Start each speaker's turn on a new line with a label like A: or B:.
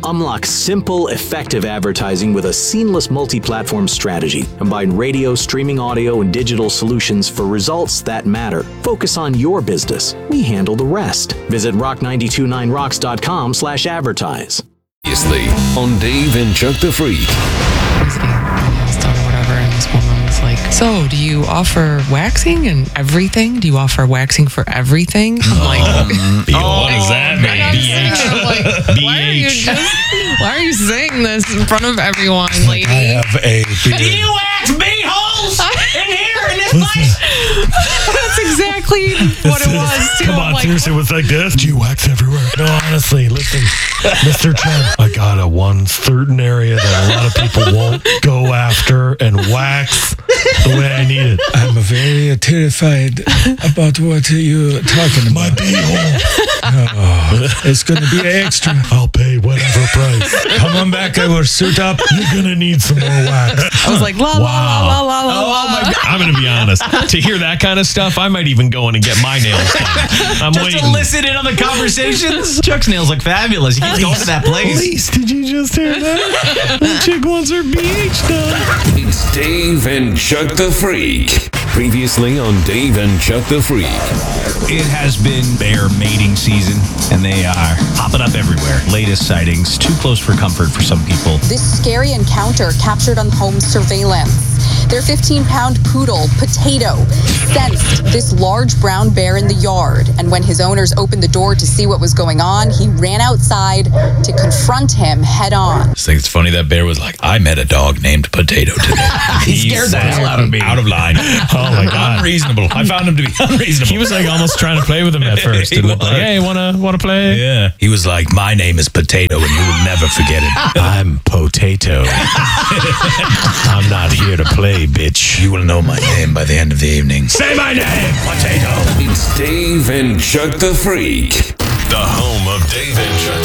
A: Unlock simple, effective advertising with a seamless multi-platform strategy. Combine radio, streaming audio, and digital solutions for results that matter. Focus on your business. We handle the rest. Visit rock929rocks.com/advertise.
B: Previously on Dave and Chuck the Freak.
C: And this woman was like, so do you offer waxing and everything? Do you offer waxing for everything? I'm like,
D: what does that mean?
C: Why are you saying this in front of everyone, lady?
D: I have a
E: Do you wax b-holes in here in this place?
C: That's exactly what it was, too.
D: Come on, seriously, what's like this? Do you wax everywhere? No, honestly, listen, Mr. Trump, I got a one certain area that a lot of people won't go after and wax the way I need it.
F: I'm very terrified about what you're talking about.
D: My b-hole.
F: It's going to be extra.
D: I'll pay whatever price.
F: Come on back, I will suit up.
D: You're going to need some more wax.
C: I was like, la, la, la, la, la, la.
E: Oh my God.
G: I'm going to be honest. To hear that kind of stuff, I might even go in and get my nails done. I'm
E: Just
G: waiting.
E: to listen in on the conversations. Chuck's nails look fabulous. He keeps going to that place.
D: Please, did you just hear that? That chick wants her BH done.
B: It's Dave and Chuck the Freak. Previously on Dave and Chuck the Freak.
E: It has been bear mating season, and they are popping up everywhere. Latest sightings, too close for comfort for some people.
H: This scary encounter captured on home surveillance. Their 15-pound poodle, Potato, sensed this large brown bear in the yard, and when his owners opened the door to see what was going on, he ran outside to confront him head-on.
I: I think it's funny that bear was like, I met a dog named Potato today.
E: He scared the hell out of me.
I: Out of line.
G: Oh my God.
I: Unreasonable. I found him to be unreasonable.
G: He was like almost trying to play with him at first.
I: He
G: It looked
I: was.
G: like, hey, wanna play?
I: Yeah. He was like, my name is Potato and you will never forget it.
D: I'm Potato. I'm not here to play, bitch.
I: You will know my name by the end of the evening.
D: Say my name, Potato.
B: It's Dave and Chuck the Freak. The home of Dave and Chuck